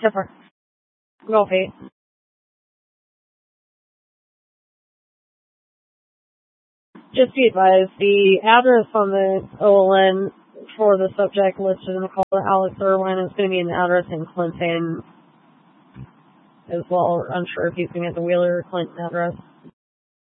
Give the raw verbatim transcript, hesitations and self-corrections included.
Different. Coffee. Just be advised, the address on the O L N for the subject listed in the call to Alex Irwin is going to be an address in Clinton as well. I'm unsure if he's going to get the Wheeler or Clinton address.